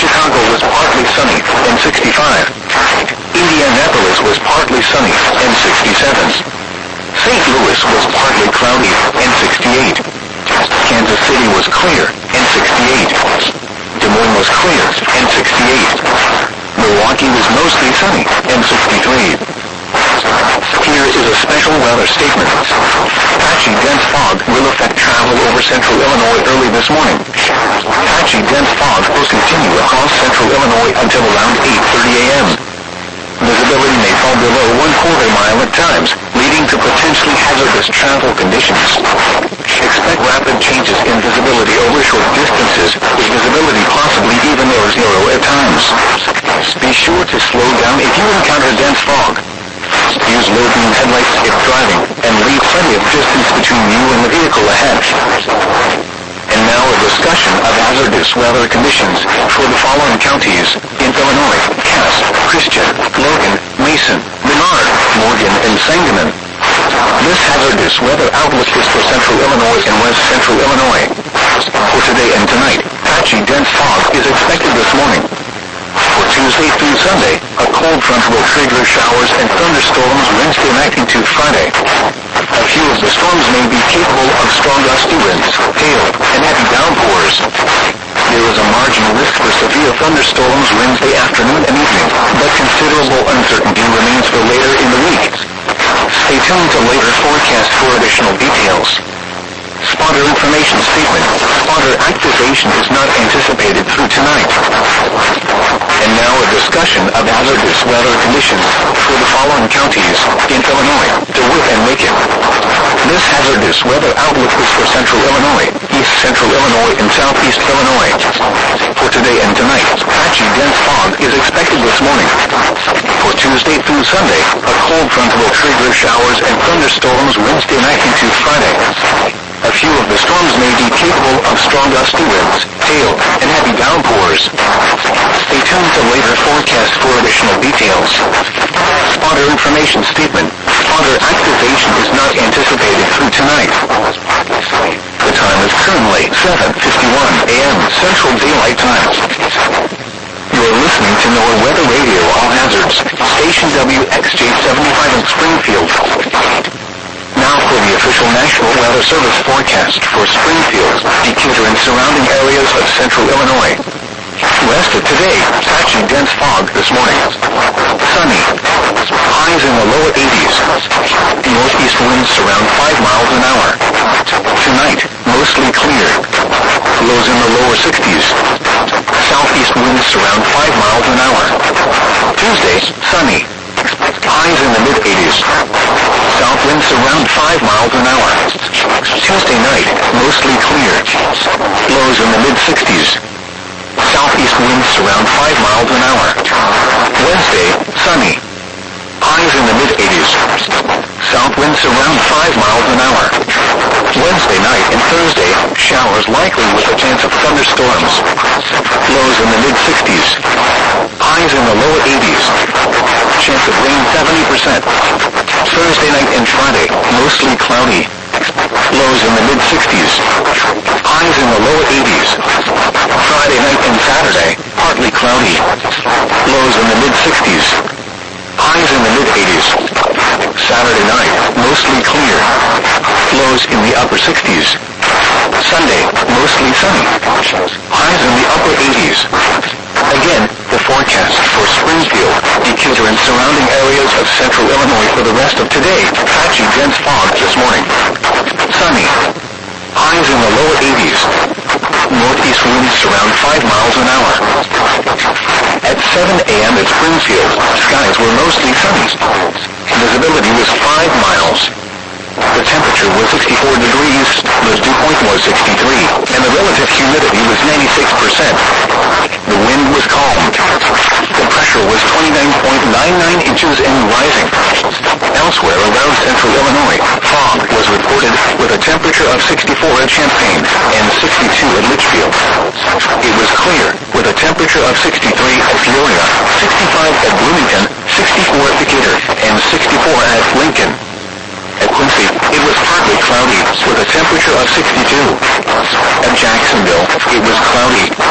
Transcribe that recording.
Chicago was partly sunny, and 65. Indianapolis was partly sunny, and 67. St. Louis was partly cloudy, and 68. Kansas City was clear, and 68. Des Moines was clear, and 68. Milwaukee was mostly sunny, and 63. Here is a special weather statement. Patchy dense fog will affect travel over central Illinois early this morning. Patchy dense fog will continue across central Illinois until around 8:30 a.m. Visibility may fall below 1/4 mile at times, leading to potentially hazardous travel conditions. Expect rapid changes in visibility over short distances, with visibility possibly even near zero at times. Be sure to slow down if you encounter dense fog. Use low-beam headlights if driving, and leave plenty of distance between you and the vehicle ahead. And now a discussion of hazardous weather conditions for the following counties in Illinois: Cass, Christian, Logan, Mason, Menard, Morgan, and Sangamon. This hazardous weather outlook is for central Illinois and west central Illinois. For today and tonight, patchy dense fog is expected this morning. For Tuesday through Sunday, a cold front will trigger showers and thunderstorms Wednesday night into Friday. A few of the storms may be capable of strong gusty winds, hail, and heavy downpours. There is a marginal risk for severe thunderstorms Wednesday afternoon and evening, but considerable uncertainty remains for later in the week. Stay tuned to later forecasts for additional details. Spotter information statement. Spotter activation is not anticipated through tonight. And now a discussion of hazardous weather conditions for the following counties in Illinois: DeWitt and Macon. This hazardous weather outlook is for central Illinois, east central Illinois, and southeast Illinois. For today and tonight, patchy dense fog is expected this morning. For Tuesday through Sunday, a cold front will trigger showers and thunderstorms Wednesday night into Friday. A few of the storms may be capable of strong gusty winds, hail, and heavy downpours. Stay tuned to later forecasts for additional details. Spotter information statement. Spotter activation is not anticipated through tonight. The time is currently 7:51 a.m. Central Daylight Time. You are listening to NOAA Weather Radio All Hazards, station WXJ75 in Springfield. Now for the official National Weather Service forecast for Springfield, Decatur, and surrounding areas of central Illinois. West of today, patchy dense fog this morning. Sunny. Highs in the lower 80s. Northeast winds around 5 miles an hour. Tonight, mostly clear. Lows in the lower 60s. Southeast winds around 5 miles an hour. Tuesday, sunny. Highs in the mid-80s. South winds around 5 miles an hour. Tuesday night, mostly clear. Lows in the mid-60s. Southeast winds around 5 miles an hour. Wednesday, sunny. Highs in the mid-80s. South winds around 5 miles an hour. Wednesday night and Thursday, showers likely with a chance of thunderstorms. Lows in the mid-60s. Highs in the lower 80s. Chance of rain 70%. Thursday night and Friday, mostly cloudy. Lows in the mid-60s. Highs in the lower 80s. Friday night and Saturday, partly cloudy. Lows in the mid-60s. Highs in the mid-80s. Saturday night, mostly clear. Lows in the upper 60s. Sunday, mostly sunny. Highs in the upper 80s. Again, the forecast for Springfield, Decatur, and surrounding areas of central Illinois for the rest of today: patchy dense fog this morning. Sunny. Highs in the lower 80s. Northeast winds around 5 miles an hour. At 7 a.m. at Springfield, skies were mostly sunny. Visibility was 5 miles. The temperature was 64 degrees, the dew point was 63, and the relative humidity was 96%. The wind was calm. The pressure was 29.99 inches and rising. Elsewhere around central Illinois, fog was reported with a temperature of 64 at Champaign and 62 at Litchfield. It was clear with a temperature of 63 at Peoria, 65 at Bloomington, 64 at Decatur, and 64 at Lincoln. At Quincy, it was partly cloudy with a temperature of 62. At Jacksonville, it was cloudy